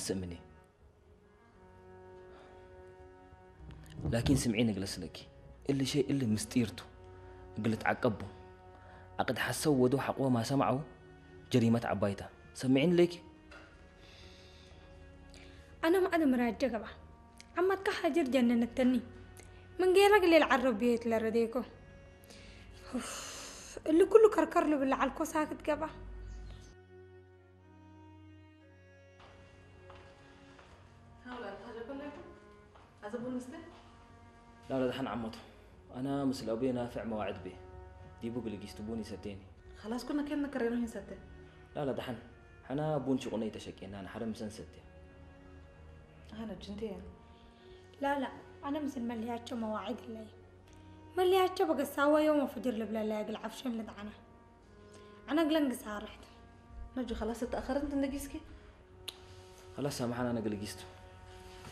سأمني لكن سمعيني أجلس لك اللي شيء اللي مستيرته قلت عقبه عقد حسوا ودو حقوه ما سمعوا جريمة عبايته سمعين لك أنا ما أنا مراجع بقى عما تكحجر جنن التني من غير رجل العربية لرديكو اللي كله كركر له بالله على الكوس ساكت قبا هؤلاء الحاجة كلها أزبون مسلم لا دحن عمته أنا مثل أبي نافع مواعد به دي بقول لك يستبوني ستيني خلاص كنا كنا كرينوهن ستة لا دحن أنا بون شغني تشكين أنا حرم سن ستة أنا جنتين لا أنا مثل ملياتشو مواعيد اللي ملياتشو بقى ساوى يوم فجر لبلا لاقي العفشين اللي دعنا أنا قلنق سارحت نجو خلاص تأخرت أنت نجيسكي خلاص سامحنا أنا قلقيستو